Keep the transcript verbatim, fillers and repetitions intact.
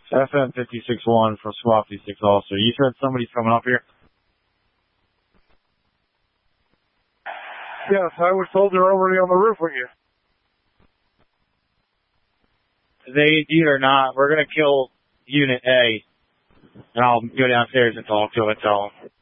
F M fifty-six one from Squad fifty-six also. You said somebody's coming up here? Yes, I was told they're already on the roof with you. They either not. We're going to kill Unit A, and I'll go downstairs and talk to them and tell them.